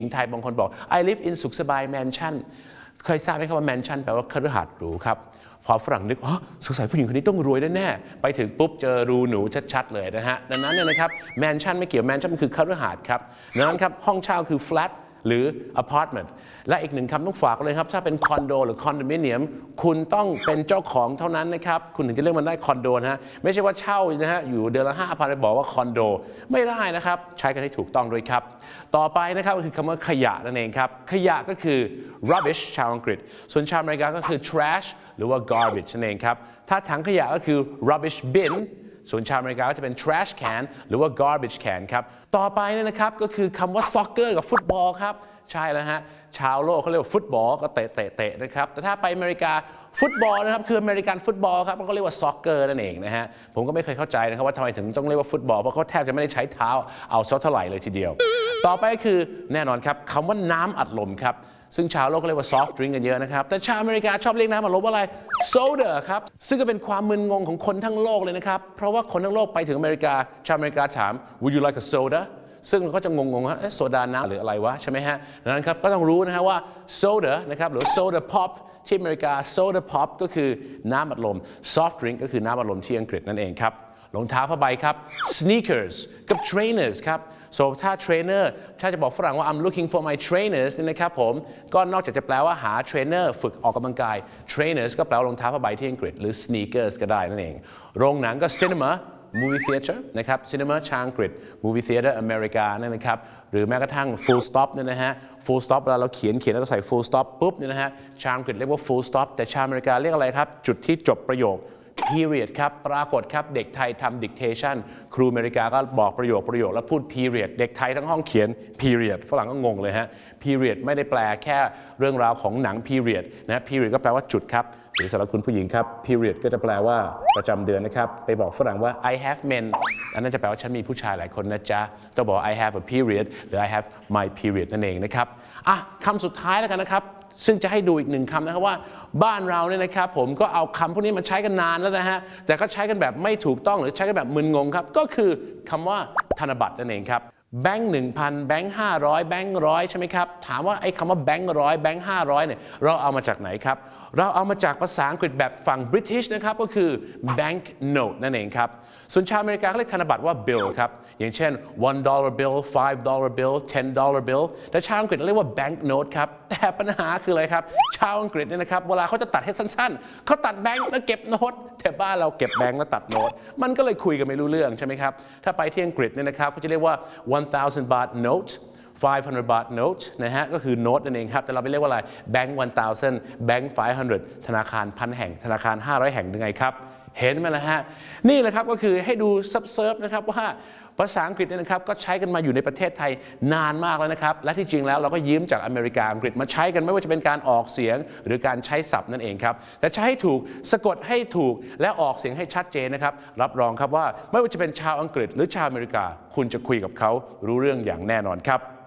ไทยบางคนบอก I live in สุขสบายแมนชั่นเคยทราบไหมครับว่าแมนชั่นแปลว่าคฤหาสน์หรูครับพอฝรั่งนึกสงสัยผู้หญิงคนนี้ต้องรวยแน่ๆไปถึงปุ๊บเจอรูหนูชัดๆเลยนะฮะดังนั้นเนี่ยนะครับแมนชั่นไม่เกี่ยวแมนชั่นมันคือคฤหาสน์ครับดังนั้นครับห้องเช่าคือ flat หรือ apartment และอีกหนึ่งคำต้องฝากเลยครับถ้าเป็นคอนโดหรือคอนโดมิเนียมคุณต้องเป็นเจ้าของเท่านั้นนะครับคุณถึงจะเรียกมันได้คอนโดนะฮะไม่ใช่ว่าเช่านะฮะอยู่เดือนละ5,000ไปบอกว่าคอนโดไม่ได้นะครับใช้กันให้ถูกต้องด้วยครับต่อไปนะครับก็คือคำว่าขยะนั่นเองครับขยะก็คือ rubbish ชาวอังกฤษส่วนชาวอเมริกาก็คือ trash หรือว่า garbage นั่นเองครับถ้าถังขยะก็คือ rubbish binส่วนชาวอเมริกาก็จะเป็น trash can หรือว่า garbage can ครับต่อไปเนี่ยนะครับก็คือคำว่า soccer กับฟุตบอลครับใช่แล้วฮะชาวโลกเขาเรียกว่าฟุตบอลก็เตะนะครับแต่ถ้าไปอเมริกาฟุตบอลนะครับคืออเมริกันฟุตบอลครับเขาเรียกว่า soccer นั่นเองนะฮะผมก็ไม่เคยเข้าใจนะครับว่าทำไมถึงต้องเรียกว่าฟุตบอลเพราะเขาแทบจะไม่ได้ใช้เท้าเอาซะเท่าไหร่เลยทีเดียวต่อไปคือแน่นอนครับคำว่าน้ำอัดลมครับซึ่งชาวโลกเรียกว่า soft drink กันเยอะนะครับแต่ชาวอเมริกาชอบเรียกน้ำอัดลมว่าอะไร soda ครับซึ่งก็เป็นความมึนงงของคนทั้งโลกเลยนะครับเพราะว่าคนทั้งโลกไปถึงอเมริกาชาวอเมริกาถาม would you like a soda ซึ่งเราก็จะงงๆว่าโซดาน้ำหรืออะไรวะใช่ไหมฮะดังนั้นครับก็ต้องรู้นะฮะว่า soda นะครับหรือ soda pop ที่อเมริกา soda pop ก็คือน้ำอัดลม soft drink ก็คือน้ำอัดลมที่อังกฤษนั่นเองครับรองเท้าผ้าใบครับ sneakers กับ trainers ครับso ถ้า trainer ถ้าจะบอกฝรั่งว่า I'm looking for my trainers นี่นะครับผมก็นอกจากจะแปลว่าหา trainer ฝึกออกกำลังกาย trainers ก็แปลว่ารองเท้าผ้าใบที่อังกฤษหรือ sneakers ก็ได้นั่นเองโรงหนังก็ cinema movie theater นะครับ cinema ชาวอังกฤษ movie theater อเมริกานั่นนะครับหรือแม้กระทั่ง full stop เนี่ยนะฮะ full stop เวลาเราเขียนแล้วก็ใส่ full stop ปุ๊บเนี่ยนะฮะชาวอังกฤษเรียกว่า full stop แต่ชาวอเมริกาเรียกอะไรครับจุดที่จบประโยคperiod ครับปรากฏครับเด็กไทยทำ dictation ครูอเมริกาก็บอกประโยคแล้วพูด period เด็กไทยทั้งห้องเขียน period ฝรั่งก็งงเลยฮะ period ไม่ได้แปลแค่เรื่องราวของหนัง period นะ period ก็แปลว่าจุดครับหรือสำหรับคุณผู้หญิงครับ period ก็จะแปลว่าประจำเดือนนะครับไปบอกฝรั่งว่า I have men อันนั้นจะแปลว่าฉันมีผู้ชายหลายคนนะจ๊ะต้องบอก I have a period หรือ I have my period นั่นเองนะครับคำสุดท้ายแล้วกันนะครับซึ่งจะให้ดูอีกหนึ่งคำนะครับว่าบ้านเราเนี่ยนะครับผมก็เอาคำพวกนี้มาใช้กันนานแล้วนะฮะแต่ก็ใช้กันแบบไม่ถูกต้องหรือใช้กันแบบมึนงงครับก็คือคำว่าธนบัตรนั่นเองครับแบงค์1,000แบงค์500แบงค์100ใช่ไหมครับถามว่าไอ้คำว่าแบงค์100แบงค์500เนี่ยเราเอามาจากไหนครับเราเอามาจากภาษาอังกฤษแบบฝั่ง British นะครับก็คือ bank note นั่นเองครับส่วนชาวอเมริกาเขาเรียกธนบัตรว่า bill ครับอย่างเช่น$1 bill $5 bill $10 bill แต่ชาวอังกฤษเรียกว่า bank note ครับแต่ปัญหาคืออะไรครับชาวอังกฤษเนี่ยนะครับเวลาเขาจะตัดให้สั้นๆเขาตัดแบงค์แล้วเก็บโน้ตแต่บ้านเราเก็บแบงค์แล้วตัดโน้ตมันก็เลยคุยกันไม่รู้เรื่องใช่ไหมครับถ้าไปที่อังกฤษเนี่ยนะครับเขาจะเรียกว่า 1,000 บาท note 500 บาท note นะฮะก็คือโน้ตนั่นเองครับแต่เราไปเรียกว่าอะไร bank 1,000 bank 500ธนาคาร1,000 แห่งธนาคาร500 แห่งยังไงครับเห็นไหมล่ะฮะนี่แหละครับก็คือให้ดูซับเซิร์ฟนะครับว่าภาษาอังกฤษเนี่ยนะครับก็ใช้กันมาอยู่ในประเทศไทยนานมากแล้วนะครับและที่จริงแล้วเราก็ยืมจากอเมริกาอังกฤษมาใช้กันไม่ว่าจะเป็นการออกเสียงหรือการใช้ศัพท์นั่นเองครับแต่ใช้ให้ถูกสะกดให้ถูกและออกเสียงให้ชัดเจนนะครับรับรองครับว่าไม่ว่าจะเป็นชาวอังกฤษหรือชาวอเมริกาคุณจะคุยกับเขารู้เรื่องอย่างแน่นอนครับ